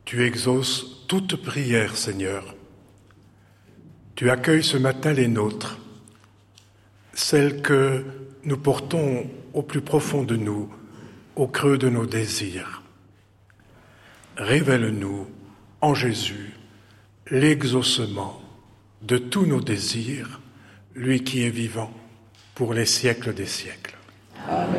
Tu exauces toute prière, Seigneur. Tu accueilles ce matin les nôtres, celles que nous portons au plus profond de nous, au creux de nos désirs. Révèle-nous en Jésus l'exaucement de tous nos désirs, lui qui est vivant pour les siècles des siècles. Amen.